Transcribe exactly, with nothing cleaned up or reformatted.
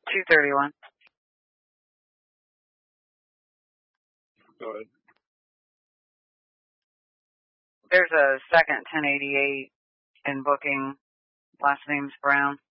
two thirty-one. Go ahead. There's a second ten eighty-eight in booking. Last name's Brown.